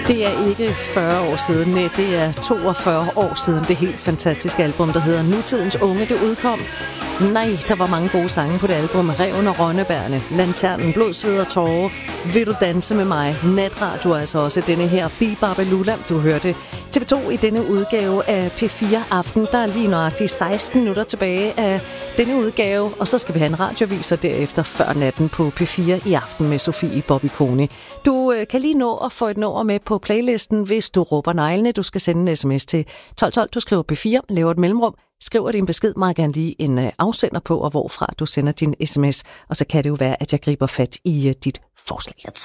Det er ikke 40 år siden, nej, det er 42 år siden det helt fantastiske album, der hedder Nutidens Unge, det udkom. Nej, der var mange gode sange på det album. Ræven og Rønnebærne, Lanternen, Blod, Sved og Tårer, Vil du danse med mig, Natradio, altså også denne her Bibabelulam, du hørte. TV2 i denne udgave af P4 Aften. Der er lige nøjagtigt 16 minutter tilbage af denne udgave, og så skal vi have en radioviser derefter før natten på P4 i aften med Sofie Bobby Kone. Du kan lige nå at få et nummer med på playlisten, hvis du råber neglene. Du skal sende en sms til 1212, du skriver P4, laver et mellemrum, skriver din besked, meget gerne lige en afsender på, og hvorfra du sender din sms, og så kan det jo være, at jeg griber fat i dit forslag. Jeg